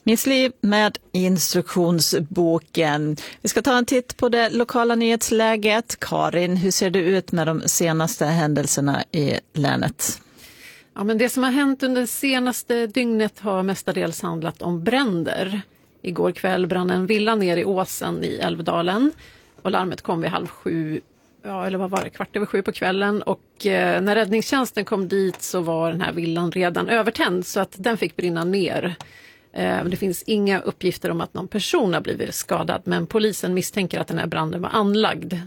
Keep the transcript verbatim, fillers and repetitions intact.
Mitt liv med instruktionsboken. Vi ska ta en titt på det lokala nyhetsläget. Karin, hur ser det ut med de senaste händelserna i länet? Ja, men det som har hänt under det senaste dygnet har mestadels handlat om bränder. Igår kväll brann en villa ner i Åsen i Älvdalen och larmet kom vid halv sju, ja, eller vad var det, kvart över sju på kvällen. Och eh, när räddningstjänsten kom dit så var den här villan redan övertänd så att den fick brinna ner. Eh, det finns inga uppgifter om att någon person har blivit skadad, men polisen misstänker att den här branden var anlagd.